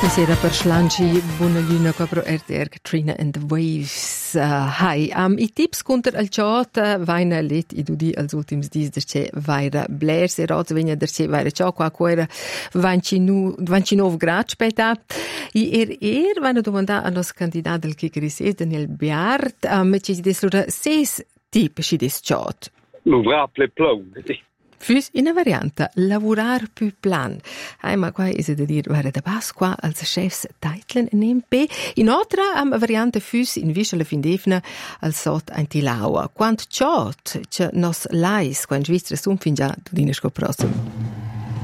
Sera per Schlanci, buona luna qua pro RTR Katrina and the Waves. Hi, I tips contro il chat vaina let I dudi als ultims dis der c'è vaira Blair se roz vegna der c'è vaira ciò qua era 29 gradi speta. I vaina domanda a nos candidato del Kikeris Daniel Biart, ci desluda ses tip ci des chat. L'ouvrable plou. Fus in una variante, lavorar più plan. Ma qua è da dire, guarda, da Pasqua als chefs Teitlen in MP. In altra variante fus in visce la fin defna al sot antilaua. Quant ciot, c'è nos lais, quan Svizzera sun fin già, tu dinesco prossimo.